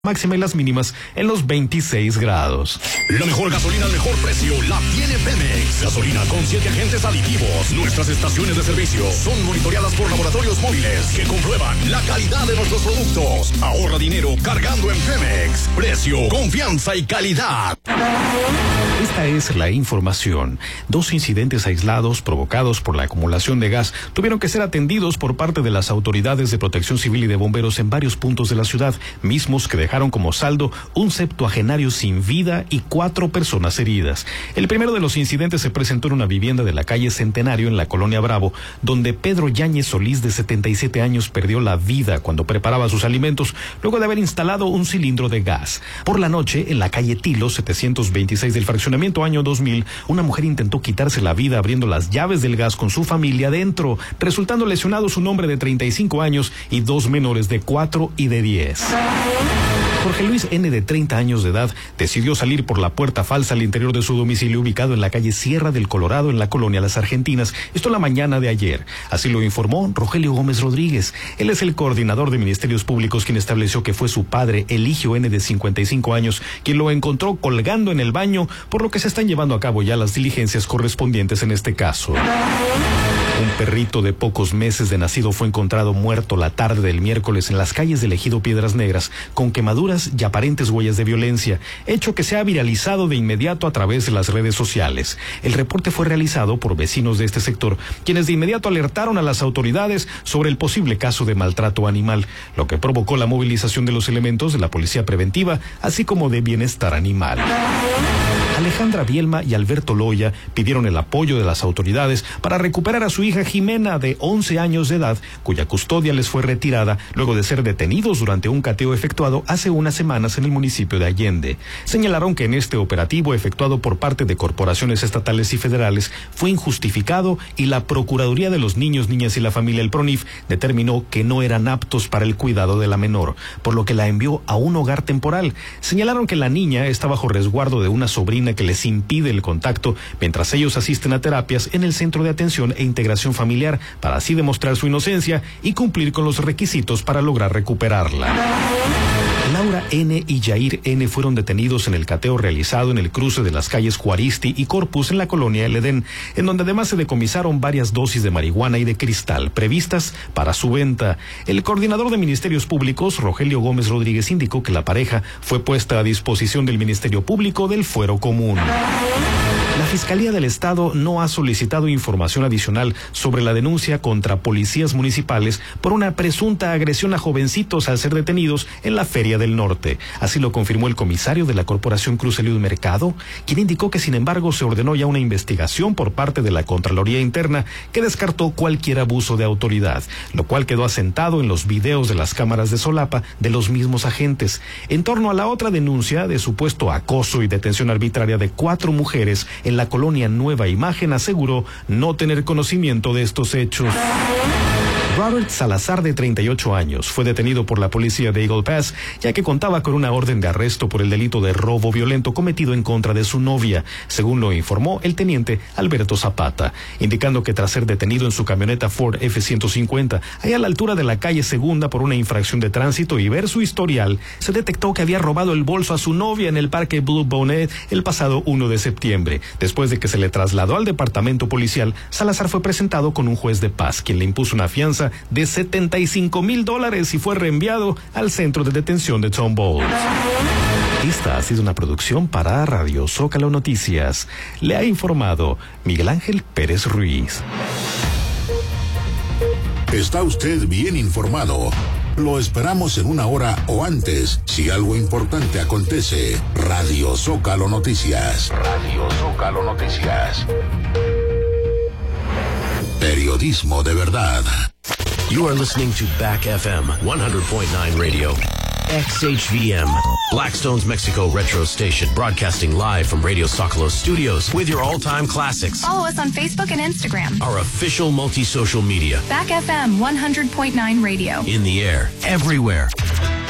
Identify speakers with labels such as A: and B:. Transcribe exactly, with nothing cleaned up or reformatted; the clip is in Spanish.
A: máxima y las mínimas en los veintiséis grados.
B: La mejor gasolina al mejor precio la tiene Pemex. Gasolina con siete agentes aditivos. Nuestras estaciones de servicio son monitoreadas por laboratorios móviles que comprueban la calidad de nuestros productos. Ahorra dinero cargando en Pemex. Precio, confianza y calidad.
A: Esta es la información. Dos incidentes aislados provocados por la acumulación de gas tuvieron que ser atendidos por parte de las autoridades de protección civil y de bomberos en varios puntos de la ciudad, mismos que dejaron como saldo un septuagenario sin vida y cuatro personas heridas. El primero de los incidentes se presentó en una vivienda de la calle Centenario en la colonia Bravo, donde Pedro Yáñez Solís, de setenta y siete años, perdió la vida cuando preparaba sus alimentos luego de haber instalado un cilindro de gas. Por la noche, en la calle Tilo, setecientos veintiséis del fraccionamiento año dos mil, una mujer intentó quitarse la vida abriendo las llaves del gas con su familia dentro, resultando lesionados un hombre de treinta y cinco años y dos menores de cuatro y de diez. Jorge Luis N., de treinta años de edad, decidió salir por la puerta falsa al interior de su domicilio ubicado en la calle Sierra del Colorado, en la colonia Las Argentinas, esto la mañana de ayer. Así lo informó Rogelio Gómez Rodríguez. Él es el coordinador de Ministerios Públicos, quien estableció que fue su padre, Eligio N., de cincuenta y cinco años, quien lo encontró colgando en el baño, por lo que se están llevando a cabo ya las diligencias correspondientes en este caso. Un perrito de pocos meses de nacido fue encontrado muerto la tarde del miércoles en las calles del ejido Piedras Negras, con quemaduras y aparentes huellas de violencia, hecho que se ha viralizado de inmediato a través de las redes sociales. El reporte fue realizado por vecinos de este sector, quienes de inmediato alertaron a las autoridades sobre el posible caso de maltrato animal, lo que provocó la movilización de los elementos de la Policía Preventiva, así como de Bienestar Animal. Alejandra Bielma y Alberto Loya pidieron el apoyo de las autoridades para recuperar a su hija Jimena, de once años de edad, cuya custodia les fue retirada luego de ser detenidos durante un cateo efectuado hace unas semanas en el municipio de Allende. Señalaron que en este operativo efectuado por parte de corporaciones estatales y federales fue injustificado y la Procuraduría de los Niños, Niñas y la Familia, el PRONIF, determinó que no eran aptos para el cuidado de la menor, por lo que la envió a un hogar temporal. Señalaron que la niña está bajo resguardo de una sobrina que les impide el contacto mientras ellos asisten a terapias en el Centro de Atención e Integración Familiar, para así demostrar su inocencia y cumplir con los requisitos para lograr recuperarla. Laura N. y Jair N. fueron detenidos en el cateo realizado en el cruce de las calles Juaristi y Corpus en la colonia El Edén, en donde además se decomisaron varias dosis de marihuana y de cristal previstas para su venta. El coordinador de Ministerios Públicos, Rogelio Gómez Rodríguez, indicó que la pareja fue puesta a disposición del Ministerio Público del Fuero Común. La Fiscalía del Estado no ha solicitado información adicional sobre la denuncia contra policías municipales por una presunta agresión a jovencitos al ser detenidos en la Feria del Norte. Así lo confirmó el comisario de la Corporación Cruz Eliud Mercado, quien indicó que sin embargo se ordenó ya una investigación por parte de la Contraloría Interna que descartó cualquier abuso de autoridad, lo cual quedó asentado en los videos de las cámaras de solapa de los mismos agentes. En torno a la otra denuncia de supuesto acoso y detención arbitraria de cuatro mujeres en la colonia Nueva Imagen, aseguró no tener conocimiento de estos hechos. Robert Salazar, de treinta y ocho años, fue detenido por la policía de Eagle Pass, ya que contaba con una orden de arresto por el delito de robo violento cometido en contra de su novia, según lo informó el teniente Alberto Zapata, indicando que tras ser detenido en su camioneta Ford F ciento cincuenta, allá a la altura de la calle Segunda por una infracción de tránsito y ver su historial, se detectó que había robado el bolso a su novia en el parque Blue Bonnet el pasado uno de septiembre. Después de que se le trasladó al departamento policial, Salazar fue presentado con un juez de paz, quien le impuso una fianza de setenta y cinco mil dólares y fue reenviado al centro de detención de Tom Bowles. Esta ha sido una producción para Radio Zócalo Noticias. Le ha informado Miguel Ángel Pérez Ruiz.
C: Está usted bien informado. Lo esperamos en una hora o antes, si algo importante acontece. Radio Zócalo Noticias. Radio Zócalo Noticias. Periodismo de verdad.
D: You are listening to Back F M one hundred point nine Radio. X H V M, Blackstone's Mexico Retro Station, broadcasting live from Radio Zócalo Studios with your all-time classics.
E: Follow us on Facebook and Instagram.
D: Our official multi-social media.
E: Back F M one hundred point nine Radio.
D: In the air, everywhere.